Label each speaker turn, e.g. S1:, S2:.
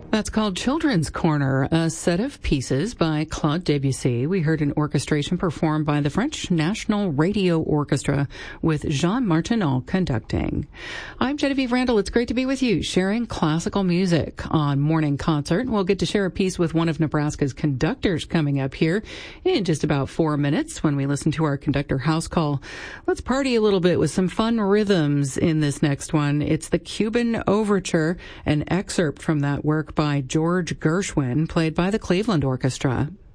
S1: That's called Children's Corner, a set of pieces by Claude Debussy. We heard an orchestration performed by the French National Radio Orchestra with Jean Martineau conducting. I'm Genevieve Randall. It's great to be with you, sharing classical music on Morning Concert. We'll get to share a piece with one of Nebraska's conductors coming up here in just about 4 minutes when we listen to our conductor house call. Let's party a little bit with some fun rhythms in this next one. It's the Cuban Overture, an excerpt from that work by George Gershwin, played by the Cleveland Orchestra.